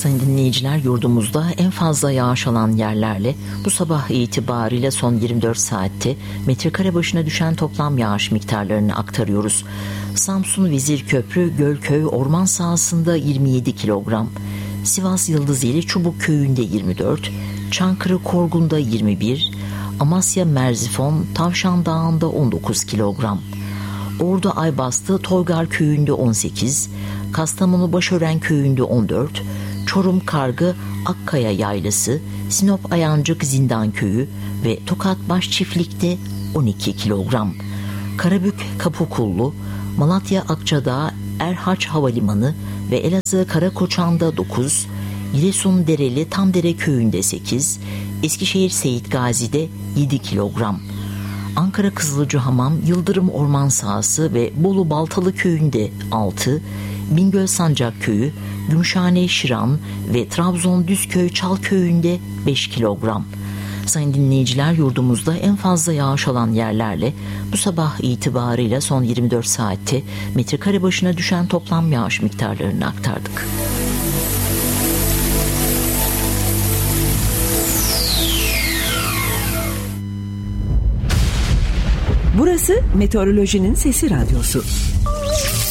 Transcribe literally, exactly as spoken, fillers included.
Sayın dinleyiciler, yurdumuzda en fazla yağış alan yerlerle bu sabah itibariyle son yirmi dört saatte metrekare başına düşen toplam yağış miktarlarını aktarıyoruz. Samsun Vezirköprü Gölköy orman sahasında yirmi yedi kilogram, Sivas Yıldızeli Çubuk Köyü'nde yirmi dört, Çankırı Korgun'da yirmi bir, Amasya Merzifon Tavşan Dağı'nda on dokuz kilogram, Ordu Aybastı Toygar Köyü'nde on sekiz, Kastamonu Başören Köyü'nde on dört, Çorum Kargı Akkaya Yaylası, Sinop Ayancık Zindan Köyü ve Tokat Baş Çiftlik'te on iki kilogram, Karabük Kapukullu, Malatya Akçadağ Erhaç Havalimanı ve Elazığ Karakoçan'da dokuz, Giresun Dereli Tamdere Köyü'nde sekiz, Eskişehir Seyit Gazi'de yedi kilogram, Ankara Kızılcahamam Yıldırım Orman Sahası ve Bolu Baltalı Köyü'nde altı, Bingöl Sancak Köyü, Gümüşhane Şiran ve Trabzon Düzköy Çal Köyü'nde beş kilogram. Sayın dinleyiciler, yurdumuzda en fazla yağış alan yerlerle bu sabah itibarıyla son yirmi dört saatte metrekare başına düşen toplam yağış miktarlarını aktardık. Burası Meteorolojinin Sesi Radyosu.